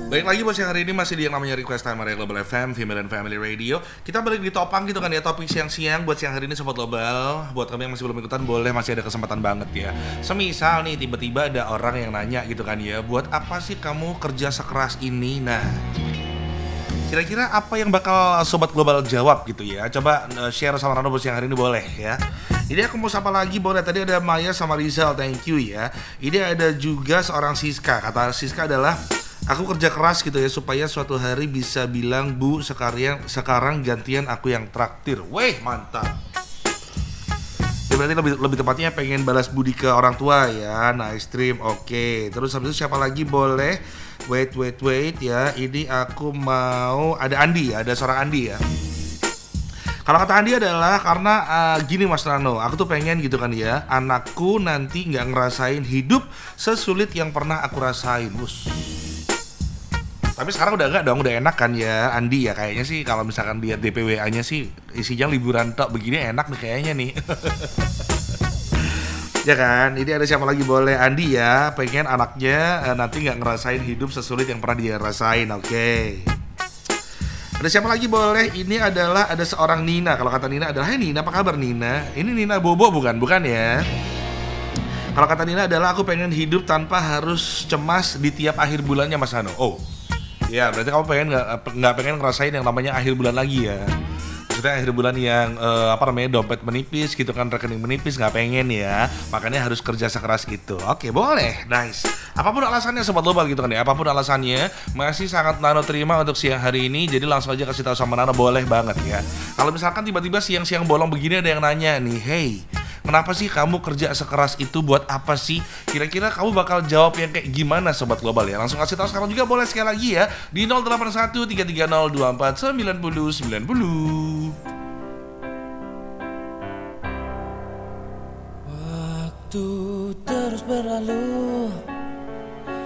Baik lagi bos, yang hari ini masih di yang namanya Request Time area Global FM, Female and Family Radio. Kita balik di topang gitu kan ya, topik siang-siang buat siang hari ini Sobat Global. Buat kami yang masih belum ikutan boleh, masih ada kesempatan banget ya. Semisal nih tiba-tiba ada orang yang nanya gitu kan ya, buat apa sih kamu kerja sekeras ini? Nah, kira-kira apa yang bakal Sobat Global jawab gitu ya? Coba share sama Rano bos yang hari ini boleh ya. Ini aku mau sapa lagi, boleh. Tadi ada Maya sama Rizal, thank you ya. Ini ada juga seorang Siska. Kata Siska adalah, aku kerja keras gitu ya supaya suatu hari bisa bilang, Bu, sekarang gantian aku yang traktir. Weh, mantap. Ya berarti lebih tepatnya pengen balas budi ke orang tua ya. Nice stream, oke. Terus habis itu siapa lagi boleh? Wait ya. Ini aku mau, ada Andi ya, ada seorang Andi ya. Kalau kata Andi adalah karena gini Mas Rano, aku tuh pengen gitu kan ya, anakku nanti nggak ngerasain hidup sesulit yang pernah aku rasain, bos. Tapi sekarang udah enggak dong, udah enak kan ya Andi ya, kayaknya sih kalau misalkan lihat DPWA-nya sih isinya liburan tok begini enak nih kayaknya nih. Ya kan, ini ada siapa lagi boleh? Andi ya, pengen anaknya nanti nggak ngerasain hidup sesulit yang pernah dia rasain, oke. Ada siapa lagi boleh? Ini adalah ada seorang Nina. Kalau kata Nina adalah, "Hai Nina, apa kabar Nina?" Ini Nina Bobo bukan? Bukan ya. Kalau kata Nina adalah, aku pengen hidup tanpa harus cemas di tiap akhir bulannya Mas Hano. Oh, ya berarti kamu pengen nggak pengen ngerasain yang namanya akhir bulan lagi ya. Maksudnya akhir bulan yang dompet menipis gitu kan, rekening menipis, nggak pengen ya. Makanya harus kerja sekeras itu. Oke, boleh, nice. Apapun alasannya Sobat Global gitu kan ya, apapun alasannya masih sangat Nano terima untuk siang hari ini. Jadi langsung aja kasih tahu sama Nano, boleh banget ya. Kalau misalkan tiba-tiba siang-siang bolong begini ada yang nanya nih, hey, kenapa sih kamu kerja sekeras itu, buat apa sih? Kira-kira kamu bakal jawab yang kayak gimana Sobat Global ya? Langsung kasih tahu sekarang juga boleh sekali lagi ya, di 081330249090. Waktu terus berlalu,